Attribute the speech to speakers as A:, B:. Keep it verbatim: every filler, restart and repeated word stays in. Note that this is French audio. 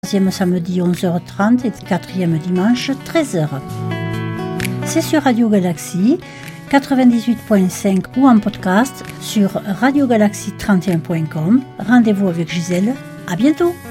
A: troisième samedi onze heures trente et quatrième dimanche treize heures. C'est sur Radio Galaxie quatre-vingt-dix-huit virgule cinq ou en podcast sur radio galaxie trente et un point com. Rendez-vous avec Gisèle. À bientôt.